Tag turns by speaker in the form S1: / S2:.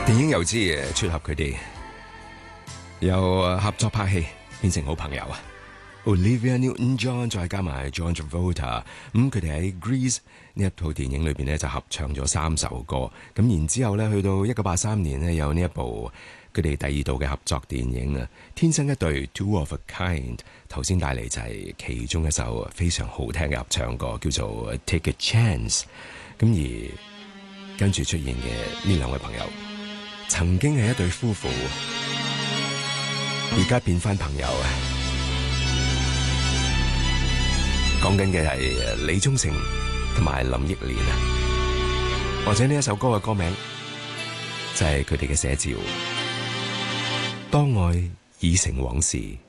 S1: 電影又知撮合佢哋由合作拍戲變成好朋友啊 ！Olivia Newton-John 再加埋 John Travolta， 佢哋喺 Grease 呢一套電影裏邊咧就合唱咗3首歌，咁然之後咧去到1983年咧有呢一部佢哋第2度嘅合作電影啊，《天生一對 Two of a Kind》，頭先帶嚟就係其中一首非常好聽嘅合唱歌，叫做《Take a Chance》。咁而跟住出現嘅呢兩位朋友，曾經係一對夫婦，而家變翻朋友啊！講緊嘅係李宗盛同埋林憶蓮啊，或者呢一首歌嘅歌名就係佢哋嘅寫照。當愛已成往事。